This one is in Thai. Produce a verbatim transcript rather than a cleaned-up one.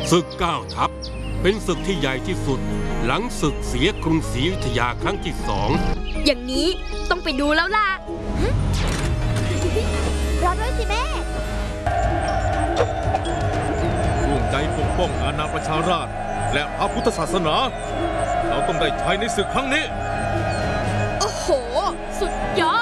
ศึกเก้าทัพเป็นศึกที่ใหญ่ที่สุดหลังศึกเสียกรุงศรีอยุธยาครั้งที่สองอย่างนี้ต้องไปดูแล้วล่ะรอด้วยสิแม่ร่วมใจปกป้องอาณาประชาราษฎร์และพระพุทธศาสนาเราต้องได้ชัยในศึกครั้งนี้โอ้โหสุดยอ